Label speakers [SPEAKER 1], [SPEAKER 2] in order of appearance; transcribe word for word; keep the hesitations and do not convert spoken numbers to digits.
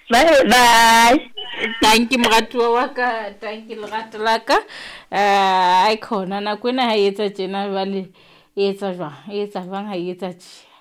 [SPEAKER 1] Bye bye.
[SPEAKER 2] Tanki moratuwa wa ka, tanki lerato la ka. Uh, ai khona nako ena ha e etsa tjena jwale e etsa jwang e etsa jwang ha e etsa tje